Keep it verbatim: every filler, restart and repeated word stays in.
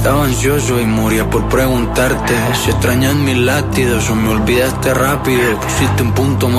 Estaba ansioso y moría por preguntarte si extrañas mis latidos o me olvidaste rápido. Pusiste un punto más